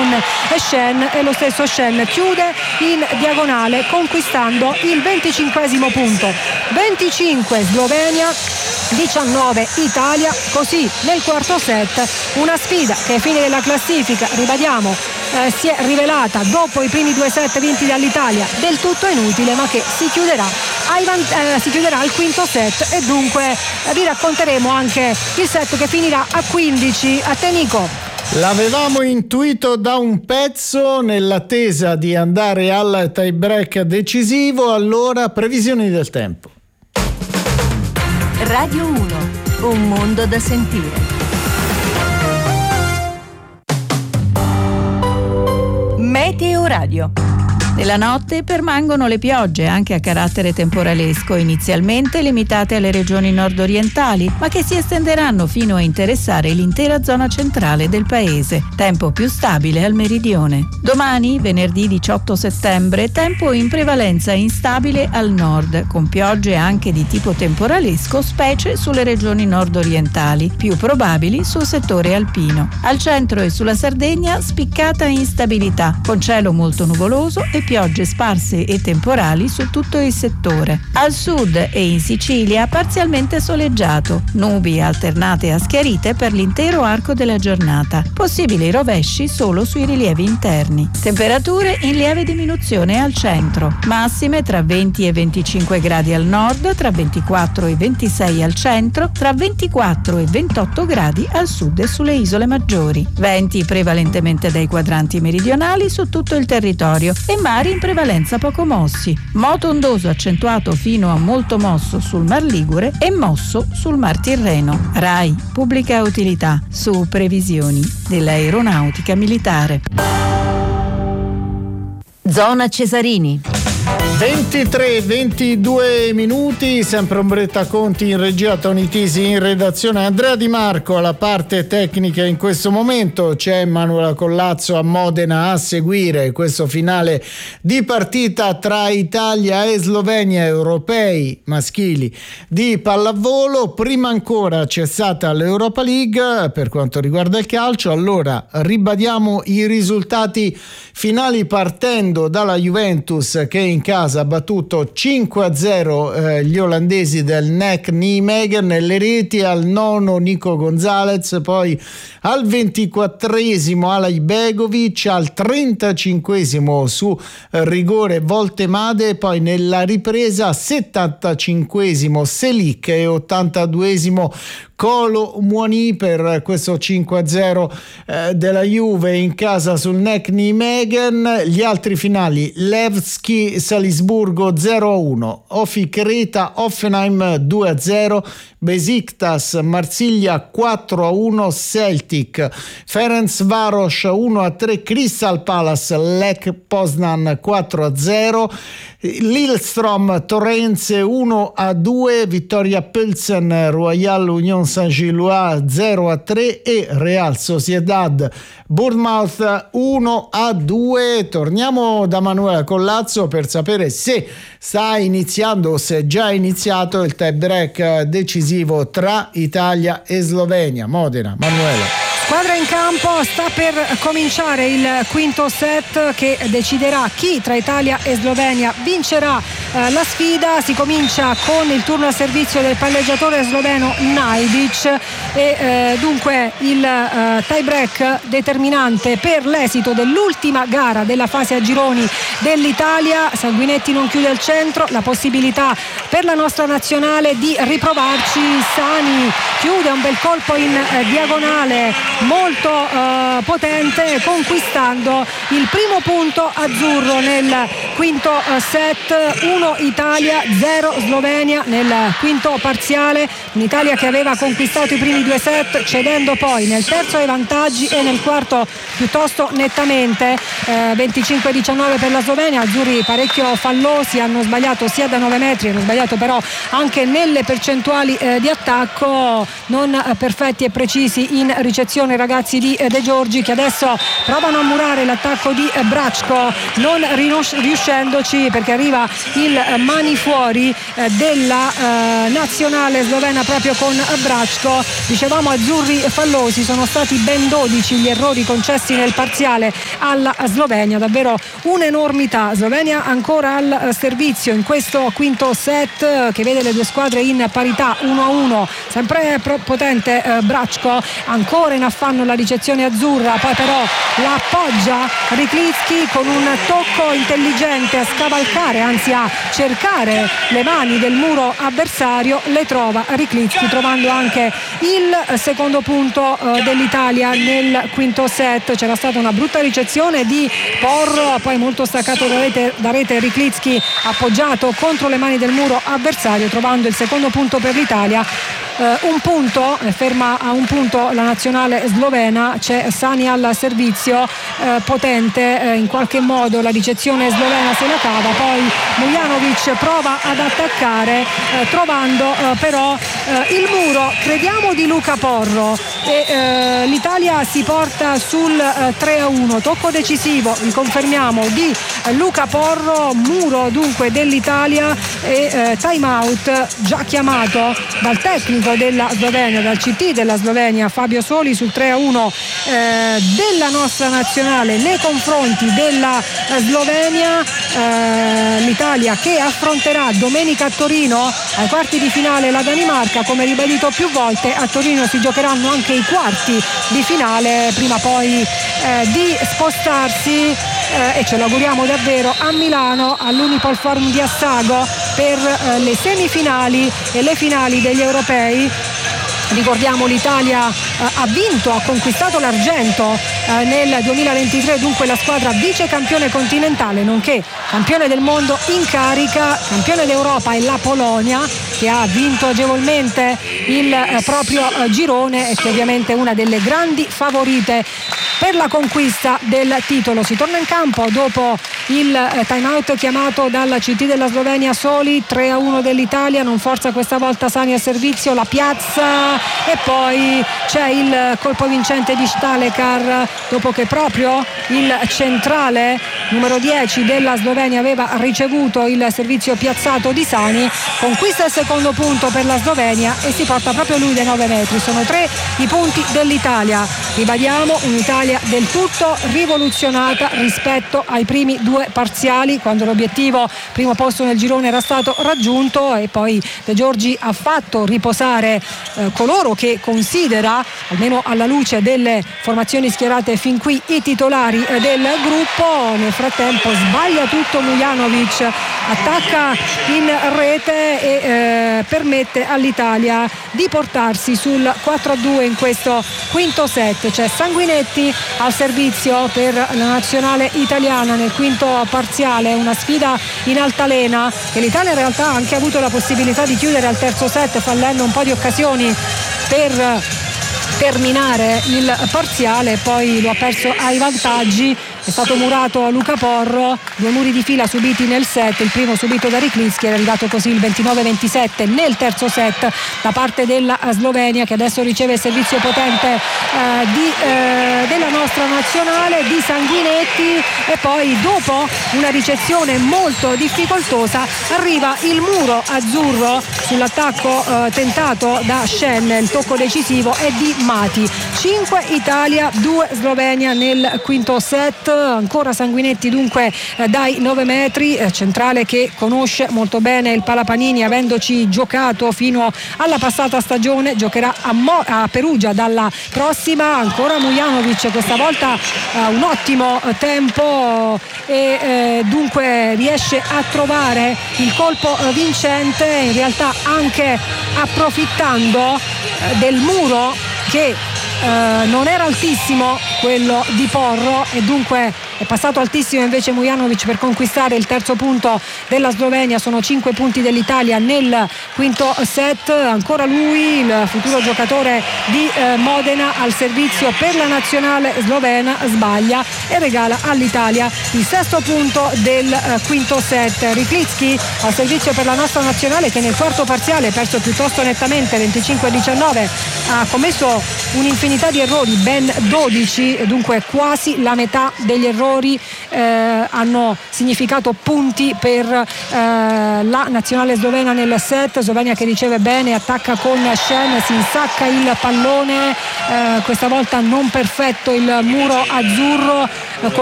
con Shen, e lo stesso Shen chiude in diagonale conquistando il 25esimo punto. 25 Slovenia, 19 Italia. Così nel quarto set una sfida che ai fini della classifica, ribadiamo, si è rivelata dopo i primi 2 set vinti dall'Italia del tutto inutile, ma che si chiuderà al quinto set, e dunque vi racconteremo anche il set che finirà a 15. A te, Nico. L'avevamo intuito da un pezzo, nell'attesa di andare al tie break decisivo. Allora, previsioni del tempo. Radio 1, un mondo da sentire. Meteo Radio. Nella notte permangono le piogge, anche a carattere temporalesco, inizialmente limitate alle regioni nord-orientali, ma che si estenderanno fino a interessare l'intera zona centrale del paese. Tempo più stabile al meridione. Domani, venerdì 18 settembre, tempo in prevalenza instabile al nord, con piogge anche di tipo temporalesco, specie sulle regioni nord-orientali, più probabili sul settore alpino. Al centro e sulla Sardegna spiccata instabilità, con cielo molto nuvoloso e piogge sparse e temporali su tutto il settore. Al sud e in Sicilia parzialmente soleggiato, nubi alternate a schiarite per l'intero arco della giornata. Possibili rovesci solo sui rilievi interni. Temperature in lieve diminuzione al centro, massime tra 20 e 25 gradi al nord, tra 24 e 26 al centro, tra 24 e 28 gradi al sud e sulle isole maggiori. Venti prevalentemente dai quadranti meridionali su tutto il territorio e mari in prevalenza poco mossi. Moto ondoso accentuato fino a molto mosso sul Mar Ligure e mosso sul Mar Tirreno. RAI, pubblica utilità, su previsioni dell'aeronautica militare. Zona Cesarini. 23-22 minuti, sempre Ombretta Conti in regia, Toni Tisi in redazione, Andrea Di Marco alla parte tecnica in questo momento. C'è Emanuela Collazzo a Modena a seguire questo finale di partita tra Italia e Slovenia, europei maschili di pallavolo. Prima ancora c'è stata l'Europa League per quanto riguarda il calcio. Allora ribadiamo i risultati finali, partendo dalla Juventus che in casa ha battuto 5-0 gli olandesi del NEC Nijmegen. Nelle reti al nono Nico Gonzalez, poi al 24esimo Alaj Begovic, al 35esimo su rigore Voltemade, poi nella ripresa 75esimo Selic e 82esimo Kolo Muani per questo 5-0 della Juve in casa sul NEC Nijmegen. Gli altri finali: Levski Salisburgo 0-1, Ofi Creta Hoffenheim 2-0, Besiktas Marsiglia 4-1, Celtic Ferencváros 1-3, Crystal Palace Lech Poznan 4-0, Lillestrøm Torrenze 1-2, Vittoria Pilsen Royal Union Saint-Gilloise 0-3 e Real Sociedad Bournemouth 1-2. Torniamo da Manuela Collazzo per sapere se sta iniziando o se è già iniziato il tie break decisivo tra Italia e Slovenia. Modena, Manuela. Squadra in campo, sta per cominciare il quinto set che deciderà chi tra Italia e Slovenia vincerà la sfida. Si comincia con il turno a servizio del palleggiatore sloveno Najdic e dunque il tie break determinante per l'esito dell'ultima gara della fase a gironi dell'Italia. Sanguinetti non chiude il centro, la possibilità per la nostra nazionale di riprovarci. Sani chiude un bel colpo in diagonale molto potente, conquistando il primo punto azzurro nel quinto set. 1 Italia, 0 Slovenia nel quinto parziale. Un'Italia che aveva conquistato i primi 2 set, cedendo poi nel terzo ai vantaggi e nel quarto piuttosto nettamente. 25-19 per la Slovenia. Azzurri parecchio fallosi, hanno sbagliato sia da 9 metri, hanno sbagliato però anche nelle percentuali di attacco, non perfetti e precisi in ricezione i ragazzi di De Giorgi, che adesso provano a murare l'attacco di Bracco, non riuscendoci, perché arriva il il mani fuori della nazionale slovena proprio con Bračko. Dicevamo azzurri fallosi, sono stati ben 12 gli errori concessi nel parziale alla Slovenia, davvero un'enormità. Slovenia ancora al servizio in questo quinto set che vede le due squadre in parità 1-1, sempre potente Bračko, ancora in affanno la ricezione azzurra, poi però la appoggia Ryklicki con un tocco intelligente a scavalcare, anzi a cercare le mani del muro avversario, le trova Ryklicki, trovando anche il secondo punto dell'Italia nel quinto set. C'era stata una brutta ricezione di Porro, poi molto staccato da rete Ryklicki, appoggiato contro le mani del muro avversario, trovando il secondo punto per l'Italia. Un punto, ferma a un punto la nazionale slovena. C'è Sani al servizio, potente, in qualche modo la ricezione slovena se la cava, poi Mujanovic prova ad attaccare, trovando però il muro, crediamo, di Luca Porro, e l'Italia si porta sul 3-1, tocco decisivo, riconfermiamo, di Luca Porro, muro dunque dell'Italia, e time out già chiamato dal tecnico della Slovenia, dal CT della Slovenia Fabio Soli, sul 3-1 della nostra nazionale nei confronti della Slovenia. L'Italia che affronterà domenica a Torino ai quarti di finale la Danimarca. Come ribadito più volte, a Torino si giocheranno anche i quarti di finale, prima poi di spostarsi, e ce lo auguriamo davvero, a Milano all'Unipol Forum di Assago per le semifinali e le finali degli europei. Ricordiamo, l'Italia ha vinto, ha conquistato l'argento nel 2023, dunque la squadra vice campione continentale nonché campione del mondo in carica. Campione d'Europa è la Polonia, che ha vinto agevolmente il proprio girone e che ovviamente è una delle grandi favorite per la conquista del titolo. Si torna in campo dopo il time out chiamato dal CT della Slovenia Soli. 3-1 dell'Italia, non forza questa volta Sani a servizio, la piazza e poi c'è il colpo vincente di Stalekar, dopo che proprio il centrale numero 10 della Slovenia aveva ricevuto il servizio piazzato di Sani. Conquista il secondo punto per la Slovenia e si porta proprio lui dai 9 metri. Sono 3 i punti dell'Italia. Ribadiamo, un'Italia del tutto rivoluzionata rispetto ai primi due parziali, quando l'obiettivo primo posto nel girone era stato raggiunto, e poi De Giorgi ha fatto riposare coloro che considera, almeno alla luce delle formazioni schierate fin qui, i titolari del gruppo. Nel frattempo sbaglia tutto Mujanovic, attacca in rete e permette all'Italia di portarsi sul 4-2 in questo quinto set. C'è Sanguinetti al servizio per la nazionale italiana nel quinto parziale, una sfida in altalena che l'Italia in realtà ha anche avuto la possibilità di chiudere al terzo set, fallendo un po' di occasioni per terminare il parziale, poi lo ha perso ai vantaggi. È stato murato Luca Porro, 2 muri di fila subiti nel set, il primo subito da Ryklicki, era arrivato così il 29-27 nel terzo set da parte della Slovenia, che adesso riceve il servizio potente della nostra nazionale, di Sanguinetti, e poi dopo una ricezione molto difficoltosa arriva il muro azzurro sull'attacco tentato da Shen. Il tocco decisivo è di Mati. 5 Italia, 2 Slovenia nel quinto set. Ancora Sanguinetti dunque dai 9 metri, centrale che conosce molto bene il Palapanini, avendoci giocato fino alla passata stagione. Giocherà a Perugia dalla prossima. Ancora Mujanovic, questa volta un ottimo tempo e dunque riesce a trovare il colpo vincente, in realtà anche approfittando del muro che non era altissimo, quello di Porro, e dunque è passato altissimo invece Mujanovic per conquistare il terzo punto della Slovenia. Sono 5 punti dell'Italia nel quinto set. Ancora lui, il futuro giocatore di Modena, al servizio per la nazionale slovena, sbaglia e regala all'Italia il sesto punto del quinto set. Ryklicki al servizio per la nostra nazionale, che nel quarto parziale, perso piuttosto nettamente 25-19, ha commesso un'infinità unità di errori, ben 12, dunque quasi la metà degli errori hanno significato punti per la nazionale slovena nel set. Slovenia che riceve bene, attacca con Shen, si insacca il pallone, questa volta non perfetto il muro azzurro,